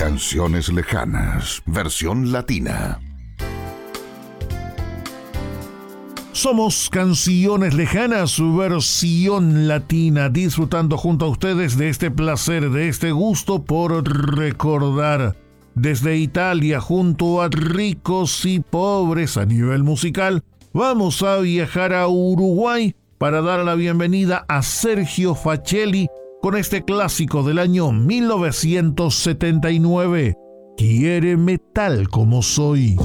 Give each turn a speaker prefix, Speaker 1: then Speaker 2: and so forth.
Speaker 1: Canciones lejanas, versión latina.
Speaker 2: Somos Canciones Lejanas, versión latina, disfrutando junto a ustedes de este placer, de este gusto por recordar. Desde Italia, junto a ricos y pobres a nivel musical, vamos a viajar a Uruguay para dar la bienvenida a Sergio Facelli con este clásico del año 1979, Quiéreme tal como soy.